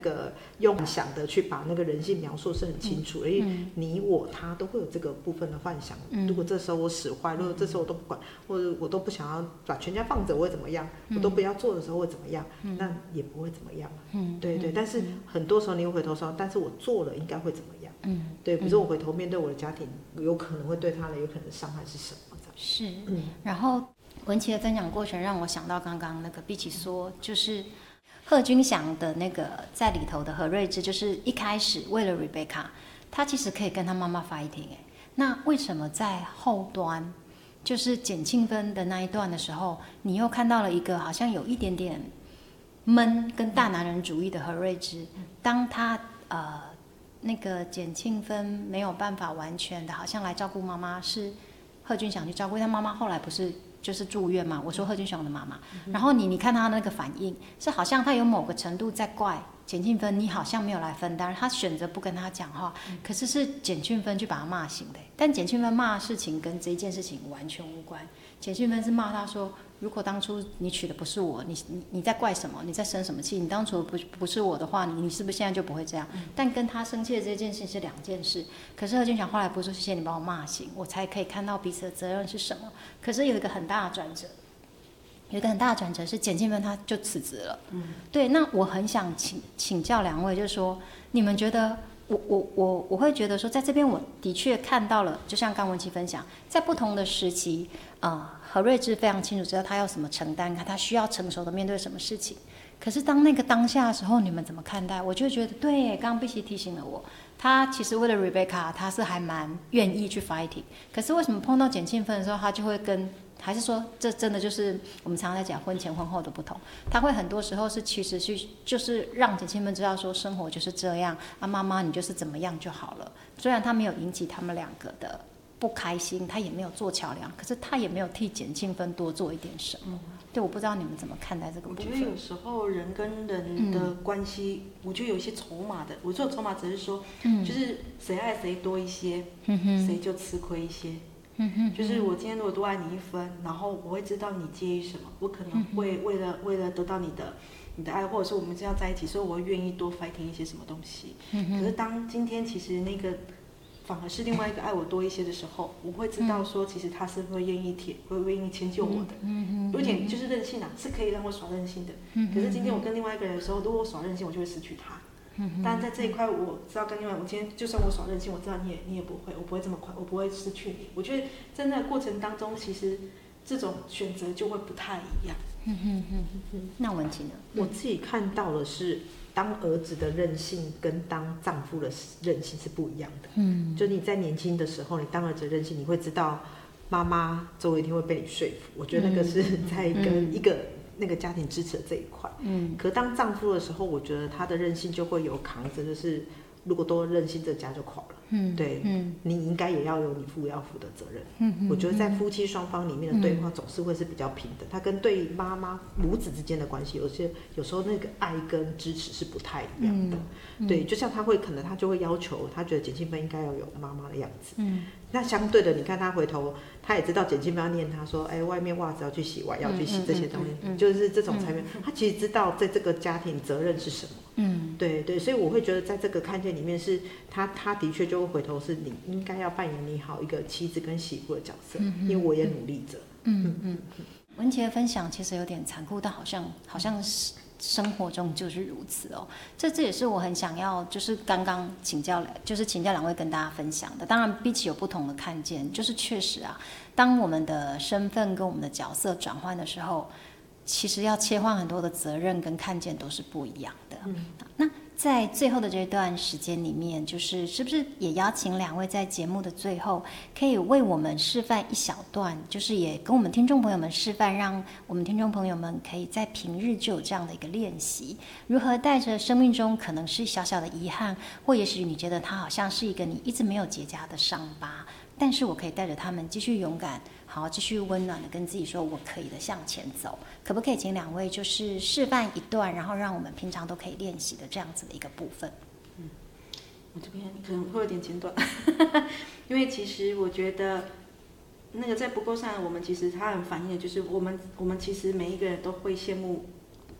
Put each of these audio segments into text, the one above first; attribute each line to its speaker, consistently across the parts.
Speaker 1: 个用想的去把那个人性描述是很清楚的，因为你我他都会有这个部分的幻想。如果这时候我使坏，如果这时候我都不管，或者我都不想要把全家放着，我会怎么样？我都不要做的时候会怎么样？那也不会怎么样。对对。但是很多时候你会回头说，但是我做了应该会怎么样？对，比如说我回头面对我的家庭，有可能会对他的有可能伤害是什么？
Speaker 2: 是。然后文琪的分享过程让我想到刚刚那个比起说，就是贺军翔的那个在里头的何瑞芝，就是一开始为了 Rebecca， 他其实可以跟他妈妈 fighting 那为什么在后端，就是简庆芬的那一段的时候，你又看到了一个好像有一点点闷跟大男人主义的何瑞芝，当他那个简庆芬没有办法完全的，好像来照顾妈妈，是贺军翔去照顾他妈妈，后来不是就是住院嘛？我说贺军翔的妈妈，然后你看他那个反应，是好像他有某个程度在怪简庆芬，你好像没有来分担，他选择不跟他讲话，可是是简庆芬去把他骂醒的。但简庆芬骂的事情跟这件事情完全无关，简庆芬是骂他说，如果当初你娶的不是我，你在怪什么？你在生什么气？你当初不是我的话，你是不是现在就不会这样？但跟他生气的这件事是两件事。可是贺军翔后来不是说谢谢你把我骂醒，我才可以看到彼此的责任是什么。可是有一个很大的转折，是简庆芬他就辞职了。对，那我很想请教两位，就是说你们觉得我会觉得说，在这边我的确看到了，就像刚文琪分享，在不同的时期，何瑞芝非常清楚知道他要什么承担，他需要成熟的面对什么事情。可是当那个当下的时候，你们怎么看待？我就觉得，对，刚刚碧琪提醒了我，他其实为了 Rebecca， 他是还蛮愿意去 fighting。可是为什么碰到简庆芬的时候，他就会还是说，这真的就是我们常常在讲婚前婚后的不同。他会很多时候是其实就是让简庆芬知道说，生活就是这样啊，妈妈你就是怎么样就好了。虽然他没有引起他们两个的不开心，他也没有做桥梁，可是他也没有替简庆芬多做一点什么。对，我不知道你们怎么看待这个部分。
Speaker 3: 我觉得有时候人跟人的关系，我觉得有一些筹码的。我说的筹码只是说，就是谁爱谁多一些，谁就吃亏一些。就是我今天如果多爱你一分，然后我会知道你介意什么，我可能会为了得到你的爱，或者是我们这样在一起，所以我会愿意多 fighting 一些什么东西。可是当今天其实那个反而是另外一个爱我多一些的时候，我会知道说，其实他是会愿意迁就我的。有点就是任性是可以让我耍任性的。可是今天我跟另外一个人的时候，如果我耍任性，我就会失去他。但在这一块，我知道跟另外，我今天就算我耍任性，我知道你也不会，我不会这么快，我不会失去你。我觉得在那个过程当中，其实这种选择就会不太一样。
Speaker 2: 那文琪呢？
Speaker 1: 我自己看到的是，当儿子的任性跟当丈夫的任性是不一样的。就你在年轻的时候，你当儿子的任性，你会知道妈妈总有一天会被你说服。我觉得那个是在跟一个那个家庭支持的这一块。可当丈夫的时候，我觉得他的任性就会有扛着，就是如果都任性，这家就垮了。对，你应该也要有你要负的责任。我觉得在夫妻双方里面的对话总是会是比较平等。他跟对妈妈母子之间的关系，有时候那个爱跟支持是不太一样的。对，就像可能他就会要求，他觉得简庆芬应该要有妈妈的样子。那相对的，你看他回头，他也知道简庆芬要念他说，外面袜子要去洗碗，要去洗这些东西，就是这种层面，他其实知道在这个家庭责任是什么。对对，所以我会觉得在这个看见里面是他的确就会回头是你应该要扮演你好一个妻子跟媳妇的角色，因为我也努力着。
Speaker 2: 文琪的分享其实有点残酷，但好像是生活中就是如此哦。这也是我很想要，就是刚刚请教两位跟大家分享的。当然，比起有不同的看见，就是确实啊，当我们的身份跟我们的角色转换的时候，其实要切换很多的责任跟看见都是不一样的。那在最后的这段时间里面，是不是也邀请两位在节目的最后，可以为我们示范一小段，就是也跟我们听众朋友们示范，让我们听众朋友们可以在平日就有这样的一个练习，如何带着生命中可能是小小的遗憾，或也许你觉得它好像是一个你一直没有结痂的伤疤，但是我可以带着他们继续勇敢，好，继续温暖的跟自己说，我可以的向前走。可不可以请两位就是示范一段，然后让我们平常都可以练习的这样子的一个部分？
Speaker 3: 我这边可能会有点简短，因为其实我觉得那个在不够上，我们其实它很反映的就是我们其实每一个人都会羡慕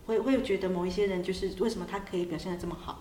Speaker 3: 会觉得某一些人就是为什么他可以表现的这么好，